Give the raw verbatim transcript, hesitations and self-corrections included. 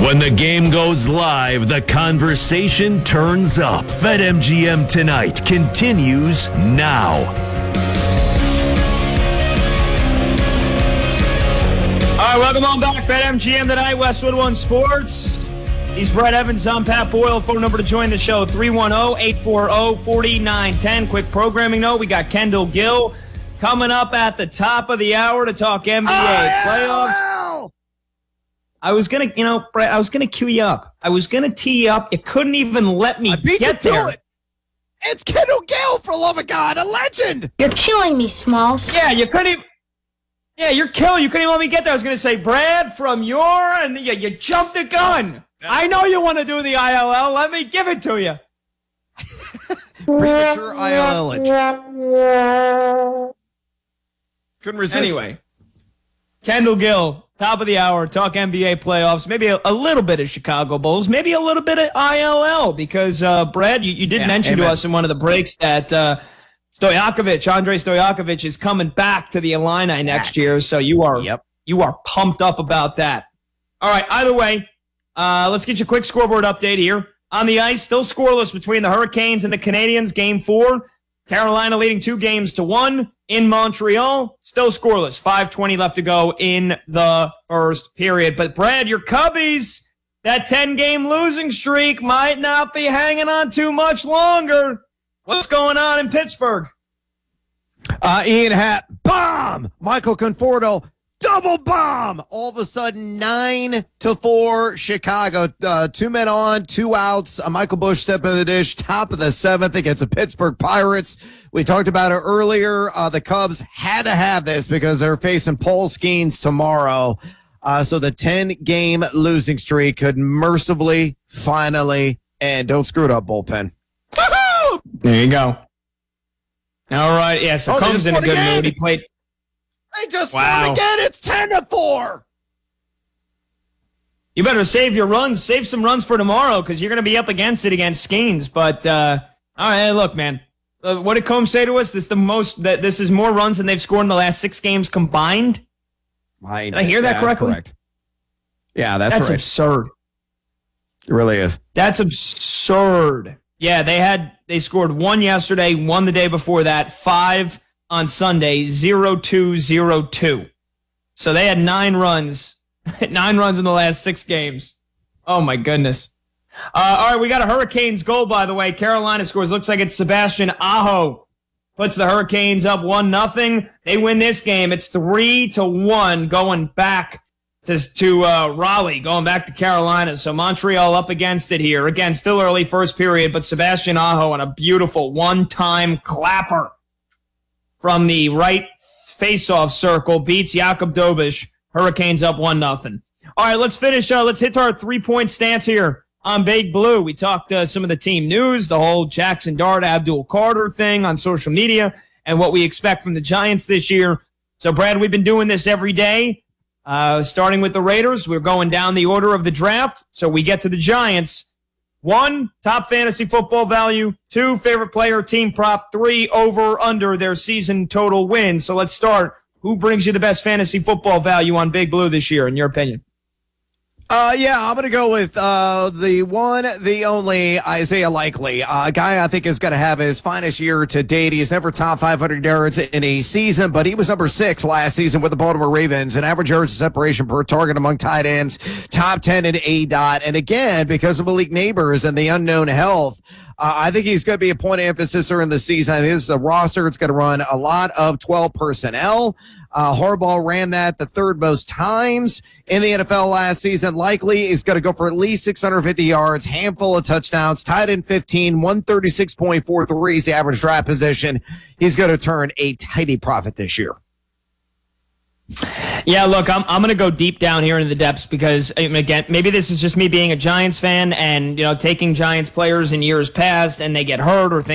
When the game goes live, the conversation turns up. BetMGM Tonight continues now. All right, welcome on back. BetMGM Tonight, Westwood One Sports. He's Brett Evans. I'm Pat Boyle. Phone number to join the show, three one zero, eight four zero, four nine one zero. Quick programming note, we got Kendall Gill coming up at the top of the hour to talk N B A oh, playoffs. Yeah. I was going to, you know, Brett, I was going to cue you up. I was going to tee you up. You couldn't even let me I beat get you to there. It. It's Kendall Gill, for love of God, a legend. You're killing me, Smalls. Yeah, you couldn't even. Yeah, you're killing. You couldn't even let me get there. I was going to say, Brad, from your, and you, you jumped the gun. I know you want to do the I L L. Let me give it to you. Premature I L L. Couldn't resist. Anyway, Kendall Gill, top of the hour, talk N B A playoffs, maybe a, a little bit of Chicago Bulls, maybe a little bit of I L L, because, uh, Brad, you, you did yeah, mention amen. to us in one of the breaks that uh, Stojakovic, Andre Stojakovic, is coming back to the Illini next year, so you are yep. you are pumped up about that. All right, either way, uh, let's get you a quick scoreboard update here. On the ice, still scoreless between the Hurricanes and the Canadiens, game four. Carolina leading two games to one. In Montreal, still scoreless. five twenty left to go in the first period. But, Brad, your Cubbies, that ten-game losing streak might not be hanging on too much longer. What's going on in Pittsburgh? Uh, Ian Happ, bomb! Michael Conforto, double bomb! All of a sudden, nine to four, Chicago. Uh, two men on, two outs. Uh, Michael Busch step in the dish, top of the seventh against the Pittsburgh Pirates. We talked about it earlier. Uh, the Cubs had to have this because they're facing Paul Skeens tomorrow. Uh, so the ten-game losing streak could mercifully, finally, and don't screw it up, bullpen. Woo-hoo! There you go. All right, yeah, so Oh, they Combs just in a won good again. mood. He played. They just Wow. won again. It's ten to four. You better save your runs. Save some runs for tomorrow because you're going to be up against it against Skeens. But, uh, all right, look, man. Uh, what did Combs say to us? This the most that this is more runs than they've scored in the last six games combined. I, Did I hear that yeah, correctly? That's correct. Yeah, that's, That's right. absurd. It really is. That's absurd. Yeah, they had they scored one yesterday, one the day before that, five on Sunday, zero two zero two. So they had nine runs, nine runs in the last six games. Oh my goodness. Uh, all right, we got a Hurricanes goal, by the way. Carolina scores. Looks like it's Sebastian Aho. Puts the Hurricanes up one nothing. They win this game. It's three to one going back to, to uh, Raleigh, going back to Carolina. So Montreal up against it here. Again, still early first period, but Sebastian Aho on a beautiful one-time clapper from the right face-off circle beats Jakub Dobiš. Hurricanes up one nothing. All right, let's finish. Uh, let's hit our three-point stance here on Big Blue. We talked uh, some of the team news, the whole Jackson Dart, Abdul Carter thing on social media, and what we expect from the Giants this year. So, Brad, we've been doing this every day, uh, starting with the Raiders. We're going down the order of the draft. So we get to the Giants. One, top fantasy football value. Two, favorite player, team prop. Three, over, under their season total wins. So let's start. Who brings you the best fantasy football value on Big Blue this year, in your opinion? Uh, yeah, I'm going to go with uh, the one, the only Isaiah Likely, uh, a guy I think is going to have his finest year to date. He's never top five hundred yards in a season, but he was number six last season with the Baltimore Ravens, and average yards of separation per target among tight ends, top ten in A D O T. And again, because of Malik Neighbors and the unknown health, uh, I think he's going to be a point of emphasis during the season. I think this is a roster. It's going to run a lot of twelve personnel. Uh, Harbaugh ran that the third most times in the N F L last season. Likely is going to go for at least six hundred fifty yards, handful of touchdowns, tied in fifteen, one thirty-six point four three is the average draft position. He's going to turn a tidy profit this year. Yeah, look, I'm I'm going to go deep down here into the depths because, again, maybe this is just me being a Giants fan and, you know, taking Giants players in years past and they get hurt or things